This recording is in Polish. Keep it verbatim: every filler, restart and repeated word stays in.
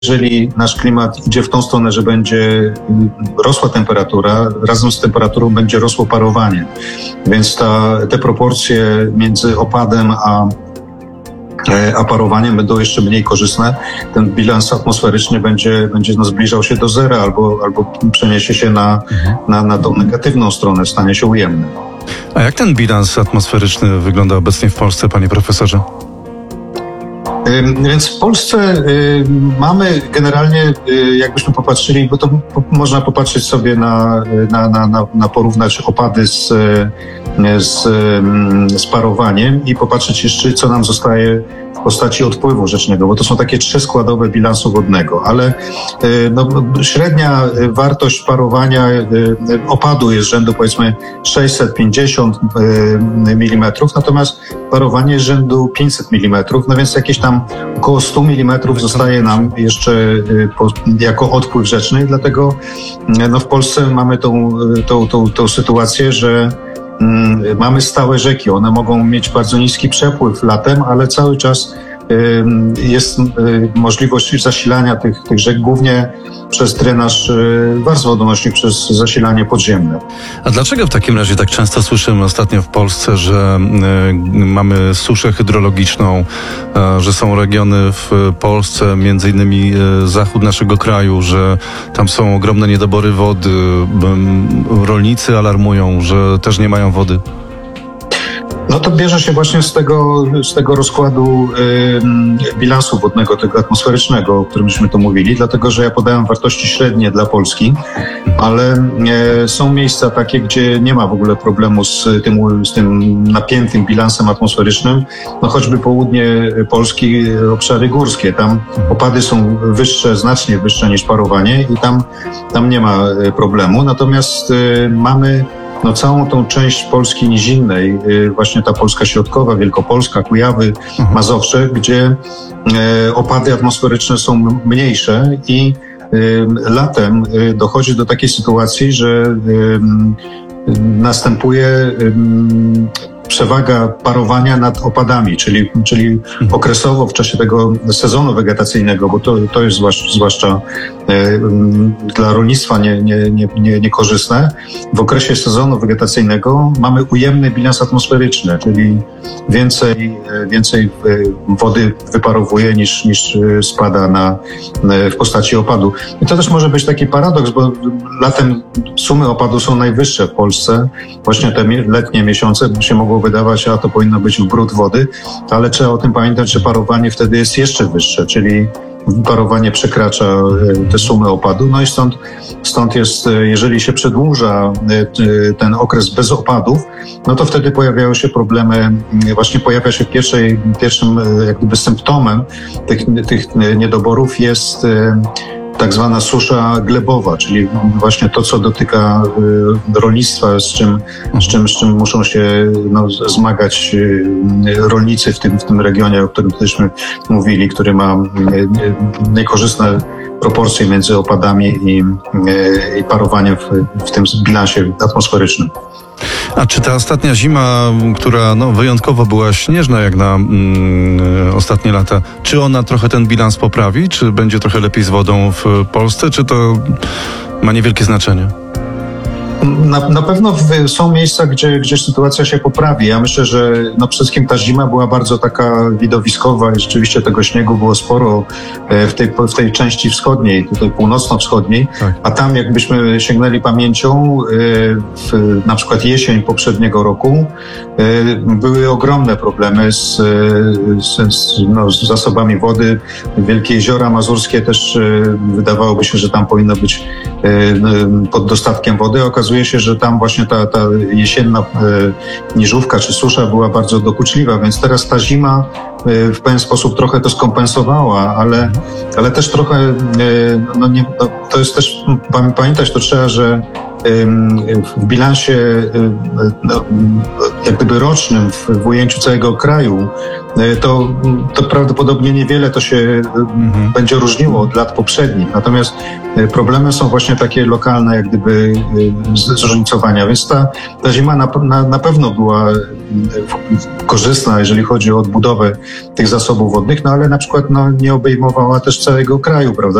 Jeżeli nasz klimat idzie w tą stronę, że będzie rosła temperatura, razem z temperaturą będzie rosło parowanie. Więc ta, te proporcje między opadem a, a parowaniem będą jeszcze mniej korzystne. Ten bilans atmosferyczny będzie, będzie no, zbliżał się do zera albo, albo przeniesie się na, na, na tą negatywną stronę, stanie się ujemny. A jak ten bilans atmosferyczny wygląda obecnie w Polsce, panie profesorze? Więc w Polsce mamy generalnie, jakbyśmy popatrzyli, bo to można popatrzeć sobie na, na, na, na porównać opady z, z, z parowaniem i popatrzeć jeszcze, co nam zostaje w postaci odpływu rzecznego, bo to są takie trzy składowe bilansu wodnego, ale no, średnia wartość parowania opadu jest rzędu powiedzmy sześćset pięćdziesiąt milimetrów, natomiast parowanie jest rzędu pięćset milimetrów, no więc jakieś tam około sto milimetrów zostaje nam jeszcze jako odpływ rzeczny, dlatego no, w Polsce mamy tą, tą, tą, tą sytuację, że mamy stałe rzeki. One mogą mieć bardzo niski przepływ latem, ale cały czas jest możliwość zasilania tych, tych rzek głównie przez drenaż warstw wodonośnych, przez zasilanie podziemne. A dlaczego w takim razie tak często słyszymy ostatnio w Polsce, że mamy suszę hydrologiczną, że są regiony w Polsce, między innymi zachód naszego kraju, że tam są ogromne niedobory wody, rolnicy alarmują, że też nie mają wody? No to bierze się właśnie z tego, z tego rozkładu y, bilansu wodnego, tego atmosferycznego, o którym myśmy tu mówili, dlatego że ja podałem wartości średnie dla Polski, ale y, są miejsca takie, gdzie nie ma w ogóle problemu z tym, z tym napiętym bilansem atmosferycznym, no choćby południe Polski, obszary górskie. Tam opady są wyższe, znacznie wyższe niż parowanie i tam, tam nie ma problemu, natomiast y, mamy no całą tą część Polski nizinnej, właśnie ta Polska środkowa, Wielkopolska, Kujawy, Mazowsze, gdzie opady atmosferyczne są mniejsze i latem dochodzi do takiej sytuacji, że następuje przewaga parowania nad opadami, czyli, czyli okresowo w czasie tego sezonu wegetacyjnego, bo to, to jest zwłaszcza, zwłaszcza e, dla rolnictwa nie, nie, nie, nie, niekorzystne. W okresie sezonu wegetacyjnego mamy ujemny bilans atmosferyczny, czyli więcej, więcej wody wyparowuje niż, niż spada na, w postaci opadu. I to też może być taki paradoks, bo latem sumy opadu są najwyższe w Polsce. Właśnie te letnie miesiące się mogło wydawać, a to powinno być brud wody, ale trzeba o tym pamiętać, że parowanie wtedy jest jeszcze wyższe, czyli parowanie przekracza te sumy opadu. No i stąd, stąd jest, jeżeli się przedłuża ten okres bez opadów, no to wtedy pojawiają się problemy, właśnie pojawia się pierwszej, pierwszym jak gdyby symptomem tych, tych niedoborów jest tak zwana susza glebowa, czyli właśnie to, co dotyka rolnictwa, z czym, z czym, z czym muszą się no, zmagać rolnicy w tym, w tym regionie, o którym teżśmy mówili, który ma niekorzystne proporcje między opadami i, i parowaniem w, w tym bilansie atmosferycznym. A czy ta ostatnia zima, która no, wyjątkowo była śnieżna jak na mm, ostatnie lata, czy ona trochę ten bilans poprawi? Czy będzie trochę lepiej z wodą w Polsce? Czy to ma niewielkie znaczenie? Na, na pewno w, są miejsca, gdzie, gdzie sytuacja się poprawi. Ja myślę, że no przede wszystkim ta zima była bardzo taka widowiskowa i rzeczywiście tego śniegu było sporo w tej, w tej części wschodniej, tutaj północno-wschodniej, tak. A tam jakbyśmy sięgnęli pamięcią, w, na przykład jesień poprzedniego roku, były ogromne problemy z, z, z, no, z zasobami wody. Wielkie jeziora mazurskie też wydawałoby się, że tam powinno być pod dostatkiem wody. Okazuje się, że tam właśnie ta, ta jesienna e, niżówka czy susza była bardzo dokuczliwa, więc teraz ta zima e, w pewien sposób trochę to skompensowała, ale, ale też trochę, e, no nie, no, to jest też, pamiętać to trzeba, że w bilansie no, jak gdyby rocznym w, w ujęciu całego kraju, to, to prawdopodobnie niewiele to się mhm. będzie różniło od lat poprzednich. Natomiast problemy są właśnie takie lokalne, jak gdyby zróżnicowania. Więc ta, ta zima na, na, na pewno była korzystna, jeżeli chodzi o odbudowę tych zasobów wodnych, no ale na przykład no, nie obejmowała też całego kraju, prawda?